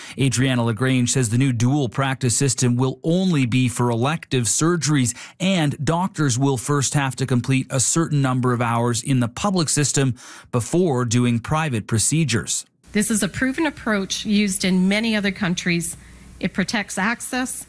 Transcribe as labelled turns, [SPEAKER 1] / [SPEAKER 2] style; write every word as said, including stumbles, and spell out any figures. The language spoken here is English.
[SPEAKER 1] Adriana LaGrange says the new dual practice system will only be for elective surgeries, and doctors will first have to complete a certain number of hours in the public system before doing private procedures.
[SPEAKER 2] This is a proven approach used in many other countries. It protects access,